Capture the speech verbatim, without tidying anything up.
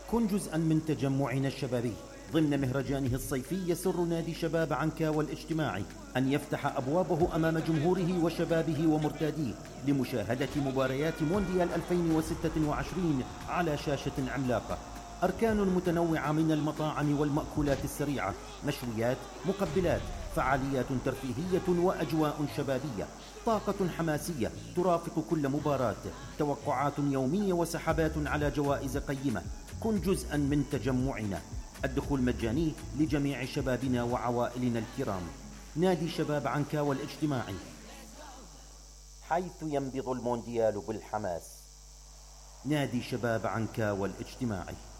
كن جزءا من تجمعنا الشبابي ضمن مهرجانه الصيفي. يسر نادي شباب عنكاوى الاجتماعي أن يفتح أبوابه أمام جمهوره وشبابه ومرتاديه لمشاهدة مباريات مونديال ألفين وستة وعشرين على شاشة عملاقة. أركان متنوعة من المطاعم والمأكولات السريعة، مشويات، مقبلات، فعاليات ترفيهية وأجواء شبابية، طاقة حماسية ترافق كل مباراة، توقعات يومية وسحبات على جوائز قيمة. كن جزءا من تجمعنا. الدخول مجاني لجميع شبابنا وعوائلنا الكرام. نادي شباب عنكاوى الاجتماعي، حيث ينبض المونديال بالحماس. نادي شباب عنكاوى الاجتماعي.